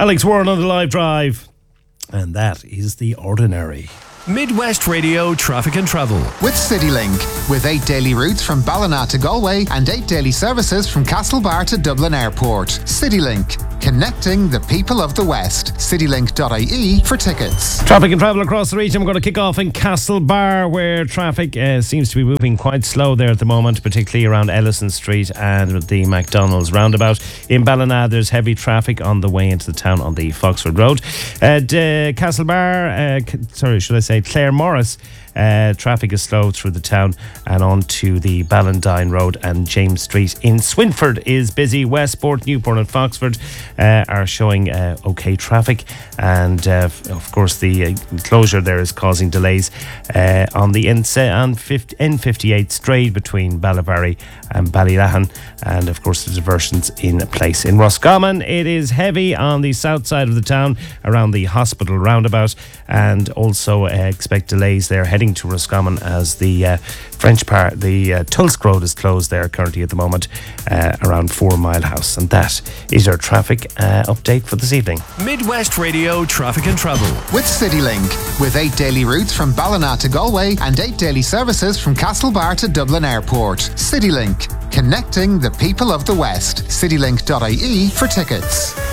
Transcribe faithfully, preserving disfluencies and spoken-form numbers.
Alex Warren on the live drive. And that is The Ordinary. Midwest Radio Traffic and Travel. With CityLink. With eight daily routes from Ballina to Galway and eight daily services from Castlebar to Dublin Airport. CityLink. Connecting the people of the West. citylink dot I E for tickets. Traffic and travel across the region. We're going to kick off in Castlebar, where traffic uh, seems to be moving quite slow there at the moment, particularly around Ellison Street and the McDonald's roundabout. In Ballina, there's heavy traffic on the way into the town on the Foxford Road. At uh, Castlebar, uh, sorry, should I say Clare Morris, Uh, traffic is slow through the town and on to the Ballandine Road and James Street. In Swinford is busy. Westport, Newport and Foxford uh, are showing uh, okay traffic, and uh, of course the uh, closure there is causing delays uh, on the N fifty-eight straight between Ballybarry and Ballylahan, and of course the diversions in place. In Roscommon it is heavy on the south side of the town around the hospital roundabout, and also uh, expect delays there heading to Roscommon as the uh, French part, the uh, Tulsk Road is closed there currently at the moment uh, around Four Mile House. And that is our traffic uh, update for this evening. Midwest Radio Traffic and Travel. With CityLink. With eight daily routes from Ballina to Galway and eight daily services from Castlebar to Dublin Airport. CityLink. Connecting the people of the West. citylink dot I E for tickets.